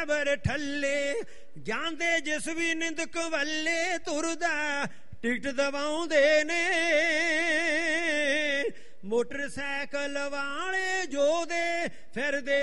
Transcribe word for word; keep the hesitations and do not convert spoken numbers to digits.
driver ਠੱਲੇ ਜਾਂਦੇ ਜਿਸ ਵੀ ਨਿੰਦਕ ਵੱਲੇ ਤੁਰਦਾ ਟਿਕਟ ਦਵਾਉਂਦੇ ਨੇ ਮੋਟਰਸਾਈਕਲ ਵਾਲੇ ਜੋ ਦੇ ਫਿਰਦੇ